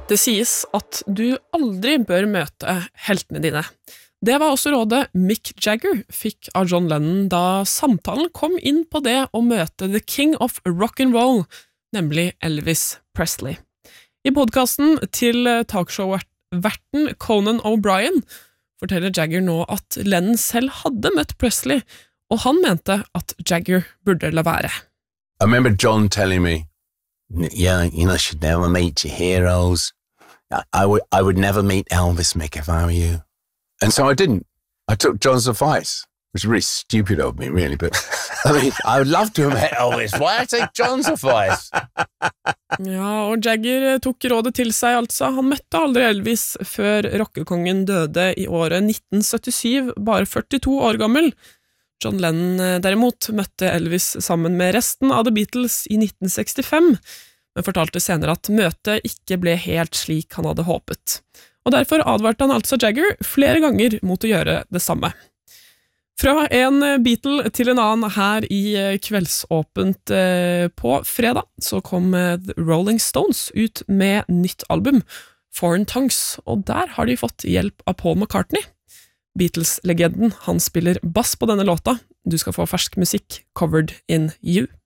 Det sies at du aldri bør møte heltene dine. Det var også rådet Mick Jagger fikk av John Lennon da samtalen kom inn på det å møte The King of Rock'n'Roll, nemlig Elvis Presley. I podcasten til talkshow-verten Conan O'Brien forteller Jagger nå at Lennon selv hadde møtt Presley, og han mente at Jagger burde la være. I remember John telling me, yeah, you should never meet your heroes. I would never meet Elvis, Mick, if I were you. And so I didn't. I took John's advice, which was really stupid of me, really, but I mean, I would love to have met Elvis. Why I take John's advice? Ja, og Jagger tok rådet til seg, altså. Han møtte aldri Elvis før rockekongen døde i året 1977, bare 42 år gammel. John Lennon derimot møtte Elvis sammen med resten av The Beatles i 1965, men fortalte senere at møtet ikke ble helt slik han hadde håpet. Og derfor advarte han altså Jagger flere ganger mot å gjøre det samme. Fra en Beatle til en annen her i Kveldsåpent på fredag, så kom The Rolling Stones ut med nytt album, Foreign Tongues, og der har de fått hjelp av Paul McCartney. Beatles-legenden, han spiller bass på denne låta. Du skal få fersk musikk, Covered in You.